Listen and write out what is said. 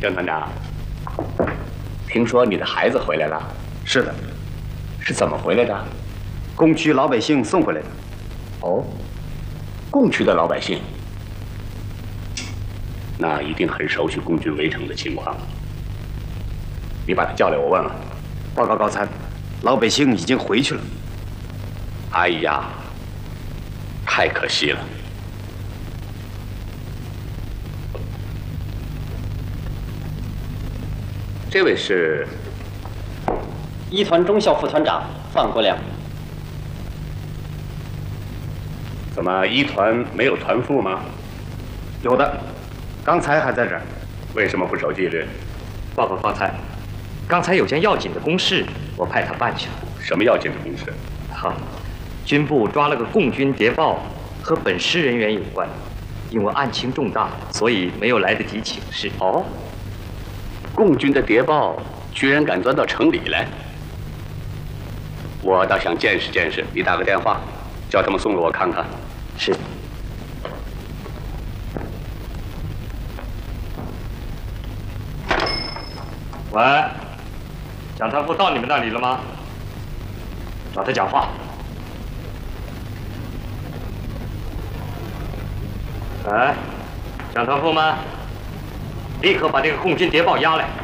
郑团长，听说你的孩子回来了？ 是的， 是怎么回来的？ 共区老百姓送回来的。 哦，共区的老百姓，那一定很熟悉共军围城的情况。你把他叫来，我问问。 报告高参，老百姓已经回去了。 哎呀，太可惜了。这位是一团中校副团长范国良。 怎么一团没有团副吗？ 有的，刚才还在这儿。 为什么不守纪律？ 报告高参，刚才有件要紧的公事，我派他办去了。 什么要紧的公事？ 军部抓了个共军谍报，和本师人员有关。因为案情重大，所以没有来得及请示。 哦，共军的谍报居然敢钻到城里来，我倒想见识见识。你打个电话，叫他们送给我看看。 是。喂，蒋团副到你们那里了吗？找他讲话。蒋团副们，立刻把这个共军谍报押来。